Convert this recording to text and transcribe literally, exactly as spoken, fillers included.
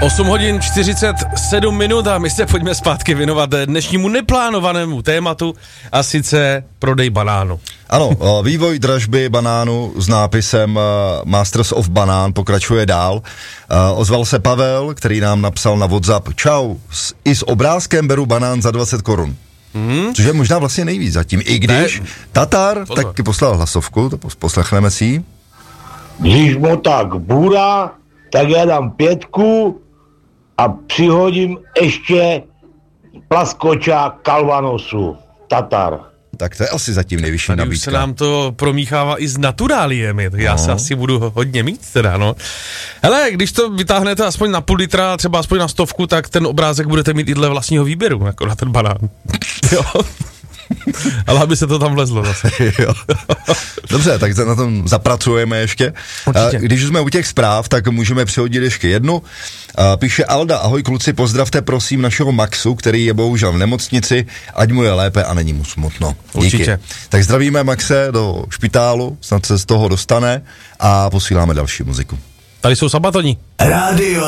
osm hodin čtyřicet sedm minut a my se pojďme zpátky věnovat dnešnímu neplánovanému tématu, a sice prodej banánu. Ano, vývoj dražby banánu s nápisem Masters of Banán pokračuje dál. Ozval se Pavel, který nám napsal na WhatsApp: čau, i s obrázkem beru banán za dvacet korun. Hmm. Což je možná vlastně nejvíc zatím, i když ne. Tatar Pozor. taky poslal hlasovku, to poslechneme si ji. Když mu tak bůra, tak já dám pětku a přihodím ještě plaskoča kalvanosu. Tatar. Tak to je asi zatím nejvyšší Tady nabídka. Už se nám to promíchává i s naturáliemi, tak já no. se asi budu hodně mít teda, no. Hele, když to vytáhnete aspoň na půl litra, třeba aspoň na stovku, tak ten obrázek budete mít i dle vlastního výběru, jako na ten banán. Jo. Ale aby se to tam vlezlo zase. Jo. Dobře, tak na tom zapracujeme ještě. Určitě. Když jsme u těch zpráv, tak můžeme přihodit ještě jednu. Píše Alda: ahoj kluci, pozdravte prosím našeho Maxu, který je bohužel v nemocnici, ať mu je lépe a není mu smutno. Díky. Určitě. Tak zdravíme Maxe do špitálu, snad se z toho dostane a posíláme další muziku. Tady jsou Sabatoni. Rádio